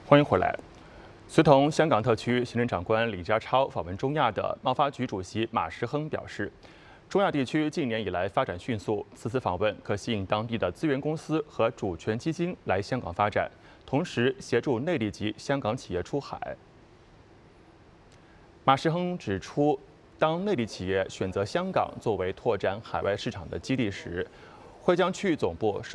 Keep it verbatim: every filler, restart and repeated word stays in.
欢迎回来。随同香港特区行政长官李家超访问中亚的贸发局主席马时亨表示，中亚地区近年以来发展迅速，此次访问可吸引当地的资源公司和主权基金来香港发展，同时协助内地及香港企业出海。马时亨指出，当内地企业选择香港作为拓展海外市场的基地时，会将区域总部设